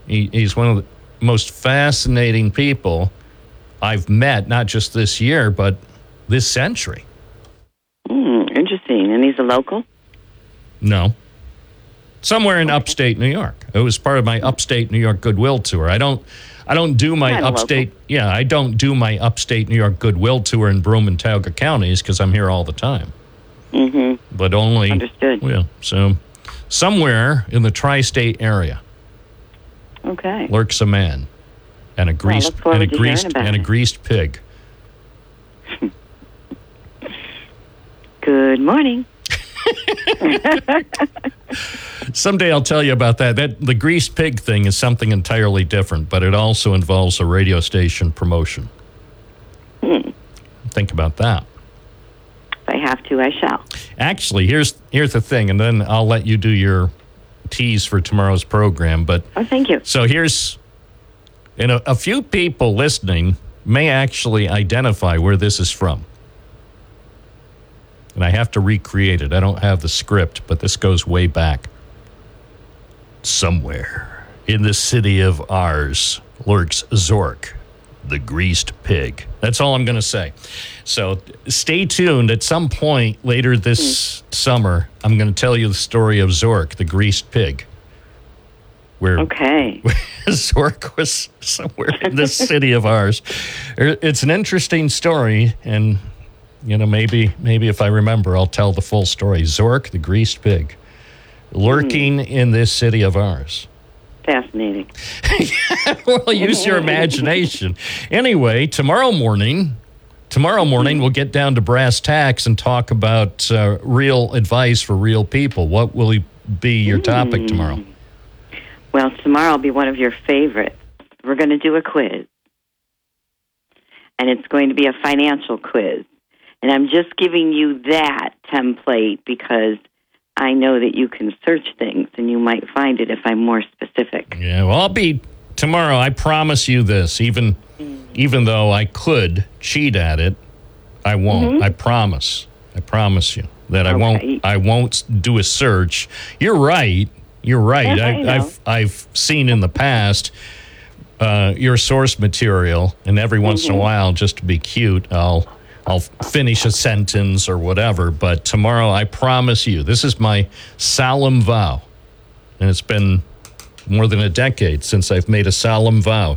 He's one of the most fascinating people I've met, not just this year, but this century. Interesting. And he's a local? No. Somewhere in upstate New York. It was part of my upstate New York Goodwill tour. I don't do my upstate. Yeah, I don't do my upstate New York Goodwill tour in Broome and Tioga counties because I'm here all the time. Mm-hmm. But only understood. Yeah. So somewhere in the tri-state area, okay, lurks a man and a greased pig. Good morning. Someday I'll tell you about that. The greased pig thing is something entirely different, but it also involves a radio station promotion. Think about that. If I have to, I shall. Actually, here's the thing, and then I'll let you do your tease for tomorrow's program. But thank you. So here's, a few people listening may actually identify where this is from. And I have to recreate it. I don't have the script, but this goes way back. Somewhere in the city of ours lurks Zork, the greased pig. That's all I'm going to say. So stay tuned. At some point later this summer, I'm going to tell you the story of Zork, the greased pig. Where Zork was somewhere in this city of ours. It's an interesting story, and maybe if I remember, I'll tell the full story. Zork, the greased pig, lurking in this city of ours. Fascinating. Well, use your imagination. Anyway, tomorrow morning, we'll get down to brass tacks and talk about real advice for real people. What will be your topic tomorrow? Well, tomorrow will be one of your favorites. We're going to do a quiz. And it's going to be a financial quiz. And I'm just giving you that template because I know that you can search things and you might find it if I'm more specific. Yeah, well, I'll be tomorrow. I promise you this. Even though I could cheat at it, I won't. I promise. I promise you that I won't do a search. You're right. I've seen in the past your source material, and every once in a while, just to be cute, I'll finish a sentence or whatever. But tomorrow, I promise you, this is my solemn vow, and it's been more than a decade since I've made a solemn vow.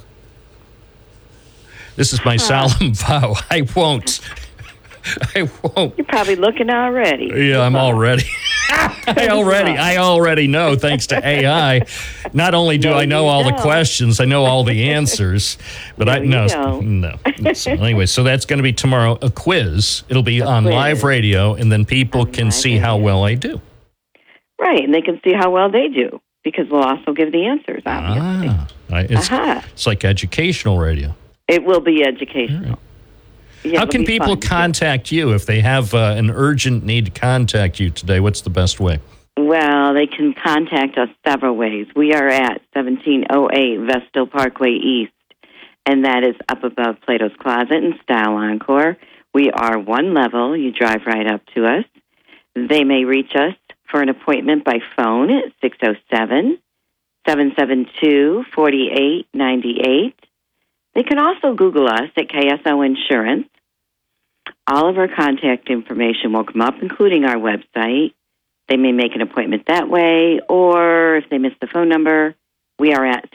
This is my solemn vow. I won't. You're probably looking already. Yeah, I'm already. I already know, thanks to AI. Not only do I know all the questions, I know all the answers. But no. So anyway, so that's going to be tomorrow, a quiz. It'll be on live radio, and then people can see how well I do. Right, and they can see how well they do, because we'll also give the answers, obviously. It's like educational radio. It will be educational. Yeah, how can people contact you if they have an urgent need to contact you today? What's the best way? Well, they can contact us several ways. We are at 1708 Vestal Parkway East, and that is up above Plato's Closet and Style Encore. We are one level. You drive right up to us. They may reach us for an appointment by phone at 607-772-4898. They can also Google us at KSO Insurance. All of our contact information will come up, including our website. They may make an appointment that way, or if they miss the phone number, we are at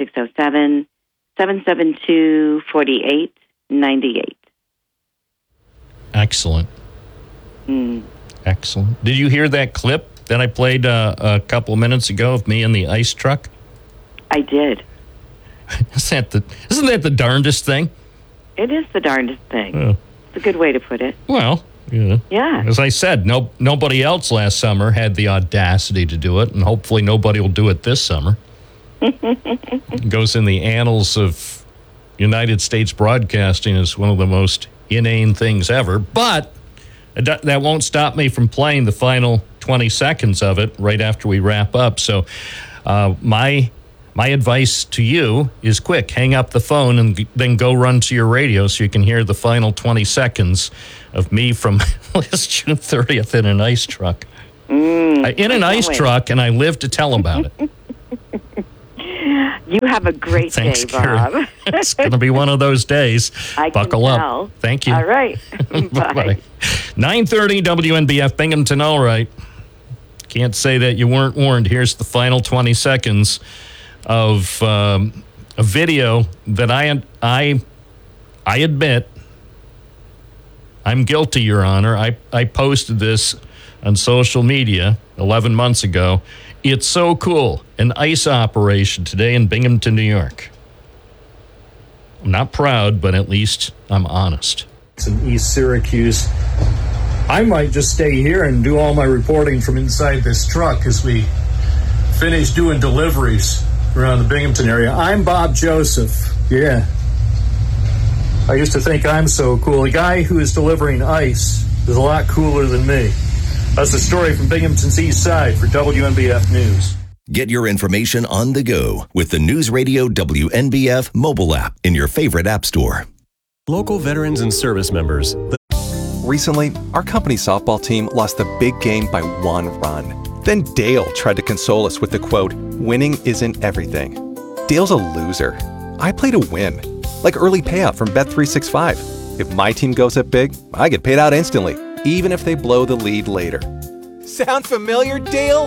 607-772-4898. Excellent. Excellent. Did you hear that clip that I played a couple of minutes ago of me in the ice truck? I did. Isn't that the darndest thing? It is the darndest thing. It's a good way to put it. Well, yeah. As I said, nobody else last summer had the audacity to do it, and hopefully nobody will do it this summer. It goes in the annals of United States broadcasting as one of the most inane things ever. But that won't stop me from playing the final 20 seconds of it right after we wrap up. So my advice to you is quick. Hang up the phone and then go run to your radio so you can hear the final 20 seconds of me from last June 30th in an ice truck. In an ice truck, and I live to tell about it. You have a great Thanks, day, Bob. It's going to be one of those days. Buckle up. Thank you. All right. Bye. 9:30 WNBF Binghamton. All right. Can't say that you weren't warned. Here's the final 20 seconds of a video that I admit I'm guilty, Your Honor. I posted this on social media 11 months ago. It's so cool. An ICE operation today in Binghamton, New York. I'm not proud, but at least I'm honest. It's in East Syracuse. I might just stay here and do all my reporting from inside this truck as we finish doing deliveries around the Binghamton area. I'm Bob Joseph. Yeah. I used to think I'm so cool. The guy who is delivering ice is a lot cooler than me. That's the story from Binghamton's East Side for WNBF News. Get your information on the go with the News Radio WNBF mobile app in your favorite app store. Local veterans and service members. Recently, our company's softball team lost the big game by 1 run. Then Dale tried to console us with the quote, "Winning isn't everything." Dale's a loser. I play to win. Like early payout from Bet365. If my team goes up big, I get paid out instantly, even if they blow the lead later. Sound familiar, Dale?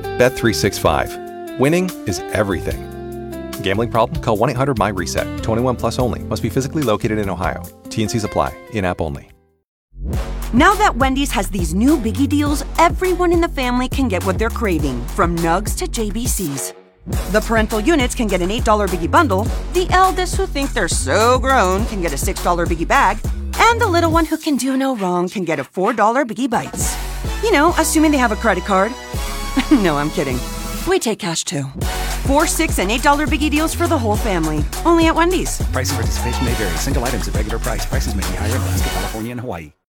Bet365. Winning is everything. Gambling problem? Call 1-800-MY-RESET. 21 plus only. Must be physically located in Ohio. T&Cs apply. In-app only. Now that Wendy's has these new biggie deals, everyone in the family can get what they're craving, from nugs to JBCs. The parental units can get an $8 biggie bundle, the eldest who think they're so grown can get a $6 biggie bag, and the little one who can do no wrong can get a $4 biggie bites. You know, assuming they have a credit card. No, I'm kidding. We take cash too. 4, $6, and $8 biggie deals for the whole family. Only at Wendy's. Price and participation may vary. Single items at regular price. Prices may be higher in Alaska, California, and Hawaii.